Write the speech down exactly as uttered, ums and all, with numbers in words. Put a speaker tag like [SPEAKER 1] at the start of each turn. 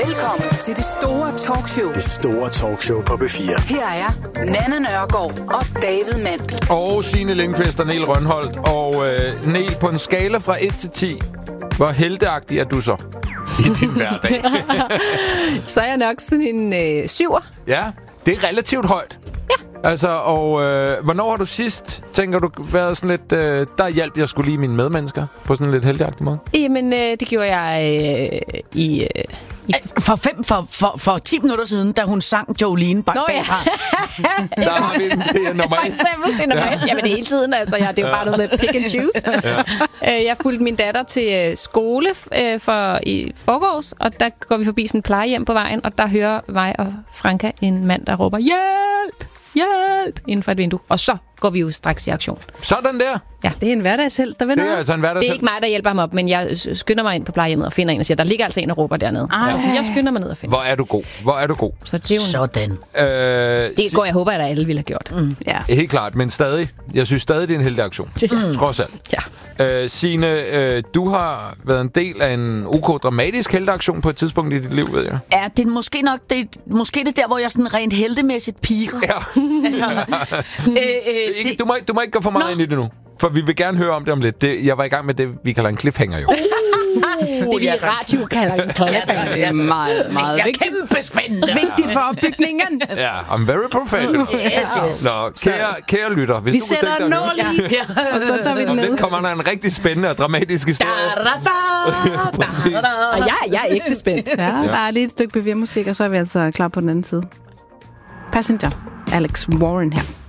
[SPEAKER 1] Velkommen til det store talkshow.
[SPEAKER 2] Det store talkshow på B fire.
[SPEAKER 1] Her er Nanna Nørgaard og David Mandel.
[SPEAKER 3] Og Signe Lindqvist og Niel Rønholdt. Og øh, Niel, på en skala fra et til ti, hvor helteagtig er du så i din hverdag?
[SPEAKER 4] Så er jeg nok sådan en øh, syver.
[SPEAKER 3] Ja, det er relativt højt.
[SPEAKER 4] Ja.
[SPEAKER 3] Altså, og øh, hvornår har du sidst, tænker du, været sådan lidt... Øh, der hjalp jeg skulle lige mine medmennesker på sådan en lidt helteagtig måde?
[SPEAKER 4] Jamen, øh, det gjorde jeg øh, i... Øh, i
[SPEAKER 5] For, fem, for, for, for ti minutter siden, da hun sang Jolene bag
[SPEAKER 4] Nå, ja.
[SPEAKER 5] bagfra.
[SPEAKER 3] Der har vi den. Det er nummer
[SPEAKER 4] For
[SPEAKER 3] et.
[SPEAKER 4] eksempel, det er nummer et. Jamen, det er hele tiden, altså. Ja, det er jo bare noget med pick and choose. Ja. Jeg fulgte min datter til skole øh, for i forgårs, og der går vi forbi sådan en plejehjem på vejen, og der hører mig og Franka en mand, der råber, hjælp! Hjælp! Inden for et vindue. Og så går vi jo straks i aktion.
[SPEAKER 3] Sådan der.
[SPEAKER 4] Ja.
[SPEAKER 6] Det er en hverdagshelt, der vil
[SPEAKER 3] Det er
[SPEAKER 6] noget.
[SPEAKER 3] altså en
[SPEAKER 4] Det er
[SPEAKER 3] hverdagshelt.
[SPEAKER 4] ikke mig, der hjælper ham op, men jeg skynder mig ind på plejehjemmet og finder en og siger, der ligger altså en og råber dernede.
[SPEAKER 6] Ej.
[SPEAKER 4] Så jeg skynder mig ned og finder.
[SPEAKER 3] Hvor er du god. Hvor er du god.
[SPEAKER 4] Så det er jo en,
[SPEAKER 5] Sådan.
[SPEAKER 3] Øh,
[SPEAKER 4] det går jeg håber, at alle ville have gjort. Mm.
[SPEAKER 6] Ja.
[SPEAKER 3] Helt klart, men stadig. Jeg synes stadig, det er en helteaktion. Mm. Trods alt.
[SPEAKER 4] Ja.
[SPEAKER 3] Øh, Signe, øh, du har været en del af en OK dramatisk helteaktion på et tidspunkt i dit liv, ved jeg.
[SPEAKER 5] Ja, det er måske nok det, måske det der, hvor jeg sådan rent heldemæssigt piker.
[SPEAKER 3] Ja.
[SPEAKER 5] Altså, øh, øh,
[SPEAKER 3] Ikke,
[SPEAKER 5] det,
[SPEAKER 3] du, må, ikke- du må ikke gå for meget
[SPEAKER 5] Nå.
[SPEAKER 3] ind i det nu. For vi vil gerne høre om det om lidt. Det, jeg var i gang med det, vi kalder en cliffhanger jo.
[SPEAKER 4] Det vi i radio kalder en cliffhanger.
[SPEAKER 6] Det er meget, meget
[SPEAKER 5] jeg er
[SPEAKER 6] vigtigt.
[SPEAKER 5] kæmpe spændende.
[SPEAKER 6] Vigtigt for opbygningen.
[SPEAKER 3] Ja, I'm very professional.
[SPEAKER 5] Yes, yes.
[SPEAKER 3] Nå, kære, kære lytter, hvis
[SPEAKER 6] Vi
[SPEAKER 3] du kunne
[SPEAKER 6] sætter
[SPEAKER 3] tænke
[SPEAKER 6] en
[SPEAKER 3] dig
[SPEAKER 6] nål i, og så tager vi den
[SPEAKER 3] om
[SPEAKER 6] ned.
[SPEAKER 3] lidt kommer der en rigtig spændende og dramatisk historie. Præcis.
[SPEAKER 4] Og jeg, jeg er ægte spændt.
[SPEAKER 6] Ja, der er lige et stykke B fire musik, og så er vi altså klar på den anden side. Passenger. Alex Warren her.